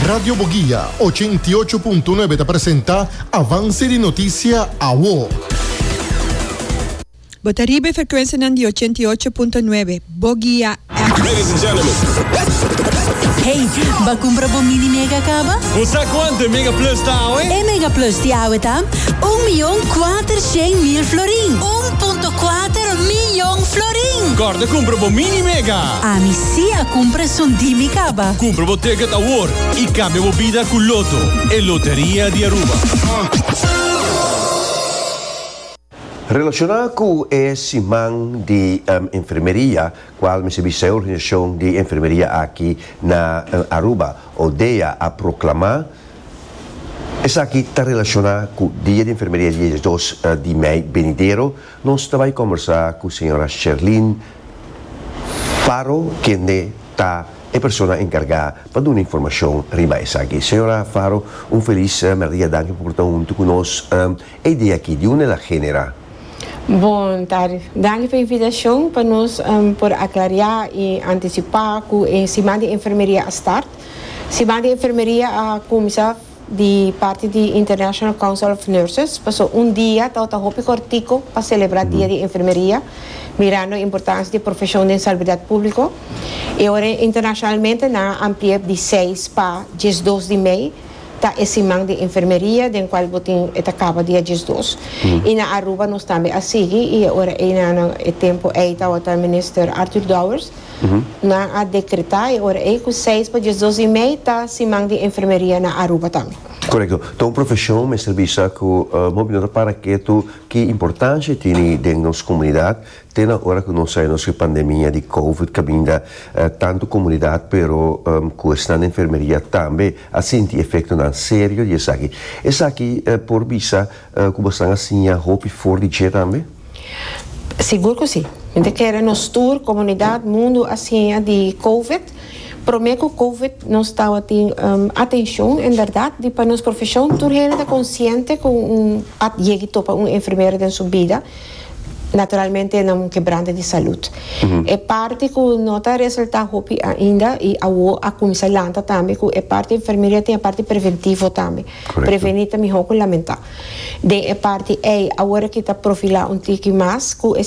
Radio Boguía 88.9 te presenta Avance di Notizia AWO. Botaribe frequenza di 88.9 Boguía. Ladies and gentlemen. Hey, ba compra po mini mega kaba? Sa quanto Mega Plus tao E Mega Plus ti tam? 1.400.000 florin. 1.4 miljoen florin. Corda compra po mini mega. Ami sia compra son di mi kaba. Compra po ticket award. I cambio po bida con Lotto e Lotteria di Aruba. Relacionado com esse man de enfermeria, qual me serviço a organização de enfermeria aqui na Aruba, odeia a proclamar, essa aqui está relacionada com o dia de enfermeria dia 2 de maio venidero. Nós vamos conversar com a senhora Sherlyn Faro, que está a pessoa encarregada para dar informação riba essa aqui. Senhora Faro, feliz dia, danke por estar junto conosco. A ideia aqui de uma gênera. Bom tarde. Danke pela invitação para nós por aclarar e antecipar que a semana de enfermeria a start. Semana de enfermeria a começar de parte da International Council of Nurses. Passou dia, está hopi cortico para celebrar o dia de enfermeria, mirando a importância da profissão de saúde pública. E agora internacionalmente na amplia de 6 para 12 de maio. Tá esse man de enfermeria, den qual botin acaba dia 12. E na Aruba nós também a seguir e agora no tempo está o ministro Arthur Dowers na a decretar e agora com 6 para 12 e meio tá esse man de enfermeria na Aruba também. Correto. Então, profissão, me serviço com movimento para que importância tem dentro da nossa comunidade, tem agora que nós saímos da pandemia de Covid, que ainda tanto comunidade, pero com esta enfermeria também, a sentir efeito não sério de essa aqui. Essa aqui, por vista, como estão assim, a hope for de também? Seguro que sim. Ainda que era nos tour, comunidade, mundo assim de Covid, prometo que o Covid não estava tendo atenção, em verdade, de para nossa profissão, toda gente está consciente que chega para uma enfermeira de sua vida, naturalmente é um quebrante de saúde. É parte que nota resulta ainda e a comissão lanta também, que é parte da enfermeria tem a parte preventiva também. Prevenir também é lamentar. É parte agora que está profilar tique mais, que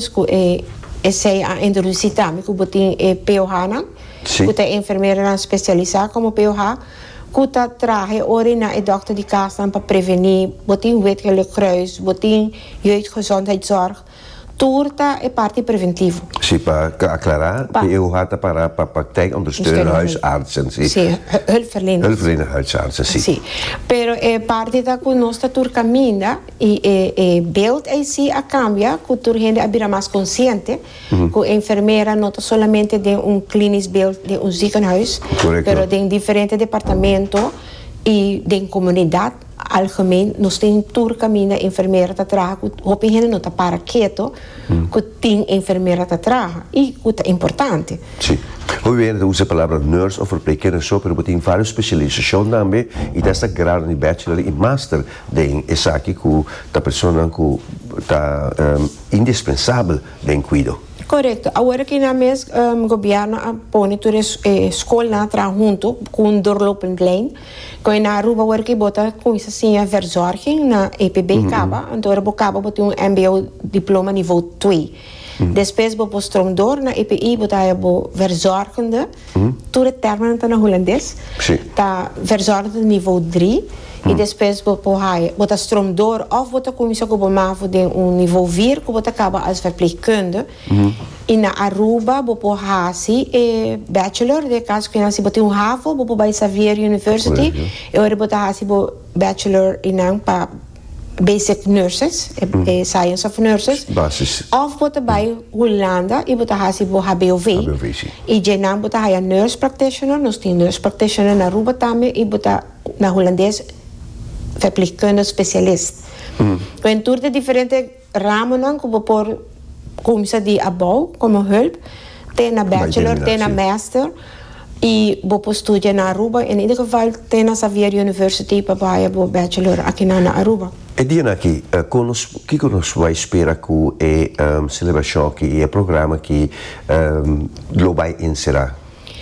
esse a introduzir também, que botem POH não. Que é enfermeira especializada como POH, que traje orina e dokter die casa para prevenir, botin wetgele kruis, botin jeugdgezondheidszorg. Turta é parte preventiva. Sim, para aclarar, POH está para a praktijk ondersteunen huisartsen. Sim, hulpverleners. Hulpverlener huisartsen, sim. Sim, pero é parte da que nós tur caminha e beeld é si a cambia, que tur gente abira mais consciente, que a enfermeira não está somente de clínico beeld de ziekenhuis, pero de diferentes departamentos e de comunidade. Algemeen, nós temos tur caminho enfermeira tá traga, o gente não tá para quieto, que tem enfermeira tá traga e que é importante. Sim. Hoje usa a palavra nurse ou verpleegkundige só, mas tem várias especializações também e dessa grau de bachelor e master de essa aqui que a pessoa que tá indispensável de cuidado. Correto. Agora que na mes governo põe toda escola na junto com doorlopend que na Aruba agora que bota com isso assim a verzorging na EPB Caba, então agora Caba bota MBO diploma nível 2. Depois bo stromdor na EPI bota bo verzorgende, tudo terminante na holandês. Tá verzorgende nível 3. E depois bota stromdor of bota comissão que bomava de nível 4 que bota acaba as verpleegkundige. E na Aruba bo hasi bachelor de caso que nasi bota HAVO bo by Xavier University e ora bota hasi bo bachelor in pa basic nurses science of nurses of bota by Holanda e bota hasi bo HBOV e jenang bota haya nurse practitioner nós tem nurse practitioner na Aruba também e bota na holandês verpleegkundige specialist. En toer de diferente ramen dan, como se de abou, como hulp, tem na bachelor, tem na master, e vou estudar na Aruba, in ieder geval tem na Xavier University, para o bachelor aqui na Aruba. E Diana aqui, que nós vai esperar com a celebração, que é o programa que lo vai encerrar?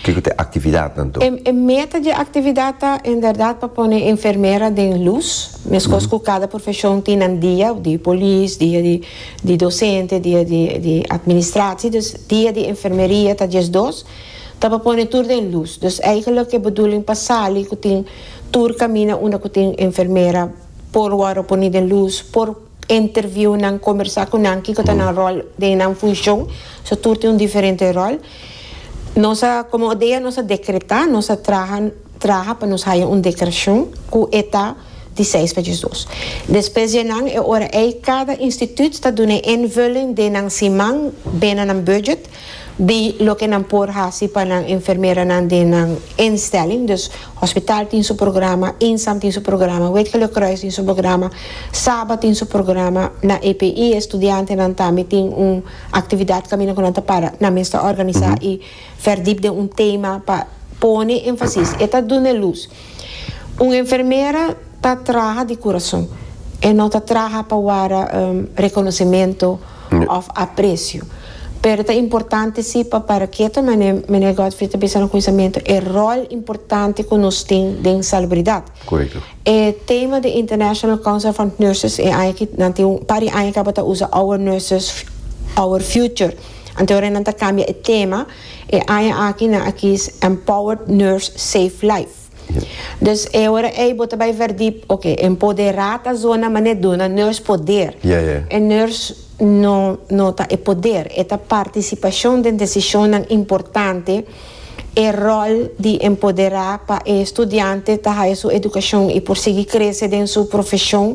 Que é atividade, então? A meta de atividade é, verdade, para pôr enfermeira de luz. Mas que cada profissão tem um dia de polícia, dia de docente, dia de administração, dia de enfermeria, tá dias dois, tá para pôr tudo de luz. Então, eigenlijk que bedoeling passali que tem tour caminha, uma que tem enfermeira por hora pôr de luz, por interview, não conversar com não que está na rol de não função, so tour tem diferente rol. Nossa, como ideia, nossa decretar, nossa traja para nos fazer declaração que está de 6 para 2. Depois de não, cada instituto está dando invulling de não simang bem na budget de lo que não por hasi para a enfermeira não de não instelling, dus hospital tem seu programa, INSAM tem seu programa, Wetgele Kruis tem seu programa, Saba tem seu programa, na EPI estudante não também tem atividade caminho com nanta para na mesta organizar e verdiep de tema para pôr ênfase, está dando luz. Uma enfermeira está trabalha de coração, e não está trabalha para reconhecimento ou apreço. Pero é importante sim para que também me negócio de pensar no conhecimento é rol importante que nós temos de salubridade. Correto. O tema da International Council of Nurses é aí nanti pari aí que bota usa our nurses, our future. Anterior nanti cambia o tema é aí aqui na aqui empowered nurse safe life. Dus agora bota vai verdiep, empoderar a zona mas dona nurse poder. E nurse não tá poder, é a participação de decisão importante, é rol de empoderar para o estudante tá a sua educação e por seguir crescer em sua profissão,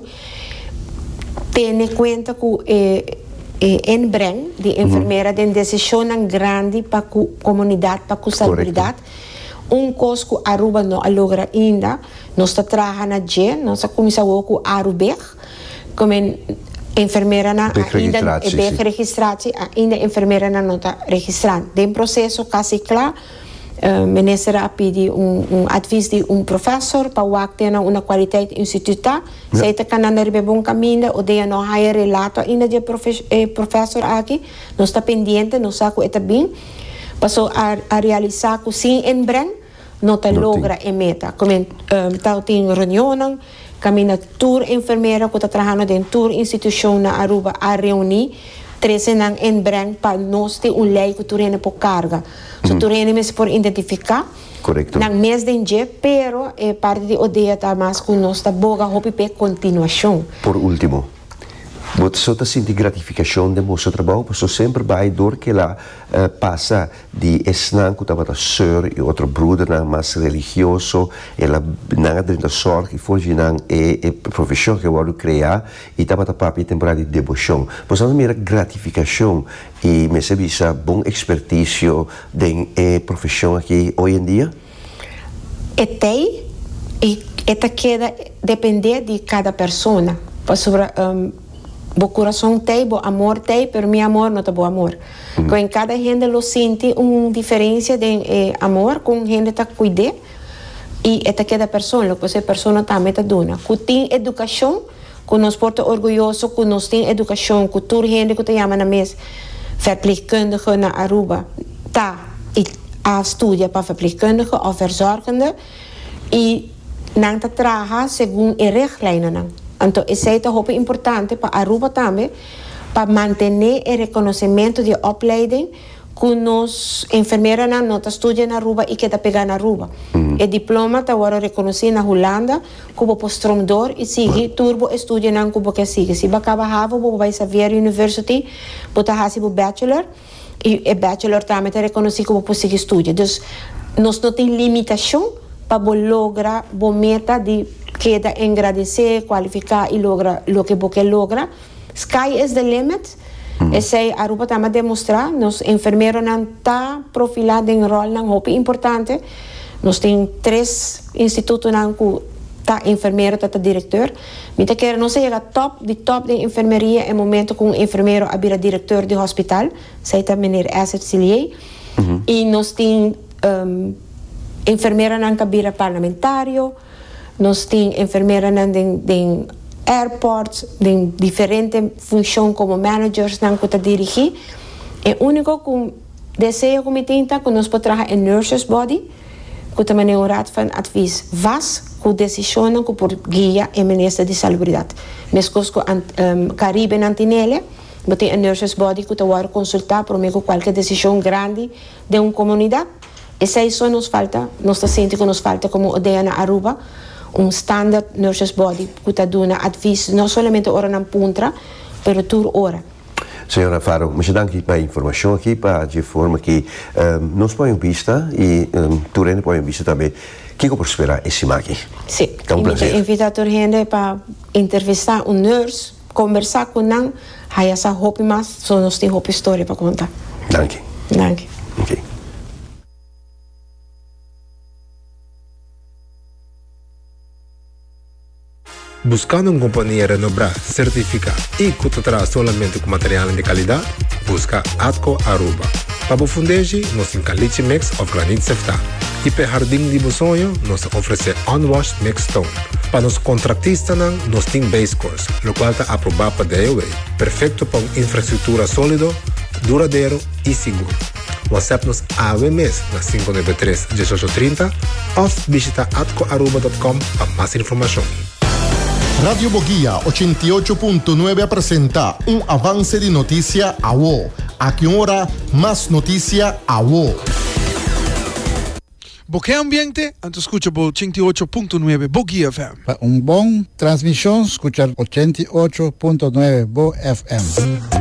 ter conta que embrem de enfermeira de decisão grande para a comunidade, para a salubridade. Coisa que Aruba não logra ainda, nós está trabalhando na nós começamos com Arubeg, como enfermeira na ainda é bem registrada, ainda enfermeira não está registrada. Tem processo quase claro, ministra a pedir adviso de professor para ter uma qualidade instituta, se está canando de bom caminho, ou de não há relato ainda de professor aqui, nós está pendente, nós saco está bem, passou a realizar que sim em breve, não está logra a meta, como tal tem reunião caminha tour enfermeira que está trabalhando em tour instituição na Aruba a reunir 13 anos em breve para nós ter lei que turene por carga. So turene mesmo por identificar. Correto. Na mês de dia, pero parte de odeia tá mais com nós tá boga hope pe continuação. Por último, você só está sentindo gratificação de nosso trabalho, porque sempre vai dor que lá passa de esnan que estava ser e outro brother não mais religioso, ela não é da sorte e foi não é profissão que eu vou criar e estava a papi temporada de devoção. Mas a minha gratificação e me se visa bom expertise de profissão aqui hoje em dia. Tem e queda depender de cada pessoa. Sobre bo coração tem, bo amor tem, pero meu amor não é bom amor. Com cada gente lo sente uma diferença de amor, com gente tá cuida e esta cada pessoa, que essa pessoa também tá dona. Que tem educação, que nós porta orgulhoso, que nós tem educação, que toda gente que te chama na mesa verpleegkundige na Aruba, tá e a estudia para verpleegkundige ou verzorgende e não tá trabalha segundo a regra. Então, isso é muito importante para a Aruba também, para manter o reconhecimento de opleiding que nós enfermeiras não estudam na Aruba e que está pegando na Aruba. O diploma está agora reconhecido na Holanda como postromdor e sigue turbo estudia não como que sigue. Se acaba hava, vai Xavier University, botar hasi o bachelor e o bachelor também está reconhecido como possível estudia. Então, nós não tem limitação para lograr a meta de queda agradecer, qualificar e logra o que você logra. Sky is the limit. Esse Aruba também demonstrar, nós enfermeiros não tá profilado em rol não é importante. Nós tem 3 institutos não que tá enfermeiro, tá diretor. Então que não chega top de enfermeria é momento com enfermeiro a virar diretor de hospital, sei tá menir Asset Cillier. E nós tem enfermeira não que vira parlamentário. Nós temos enfermeiras em airports, em diferentes funções como managers que dirigir. É único que desejo como tinta que nós podemos trabalhar em Nurses Body, que também é um rato van advies was, que decisiona que por guia e ministro de salubridade. Mesmo que Caribe na Antinelli, mas tem a Nurses Body que vai consultar para qualquer decisão grande de uma comunidade. E se isso nos falta, nós sentimos que nos falta como ideia na Aruba, standard Nurses Body que está dando advies, não somente hora na punta, mas toda hora. Senhora Faro, me dá aqui para a informação aqui, para de forma que nós podemos vista e Turene podemos vista também. O que eu posso esperar esse aqui? Sim, é um prazer. Invita a Turene para entrevistar um nurse, conversar com ele, aí essa roupa mais, só nós temos roupa história para contar. Danke. Danke. Okay. Buscando uma companhia renombrada, certificada e que te traz somente com material de qualidade, busca Atco Aruba. Para o fundejo, nós temos caliche mix of granite sefta. E para o jardim de sonho, nós oferecemos unwashed mix stone. Para os contratistas, nós temos base course, o qual está aprovado para DOE. Perfeito para uma infraestrutura sólida, duradouro e seguro. WhatsApp-nos AWMS na 593-1830 ou visita atcoaruba.com para mais informação. Radio Boguía 88.9 presenta un avance de noticia a WO. A que hora más noticia a WO. Boquea ambiente, antes escucha por 88.9 Boguía FM. Para un bom transmisión, escuchar 88.9 Bo FM.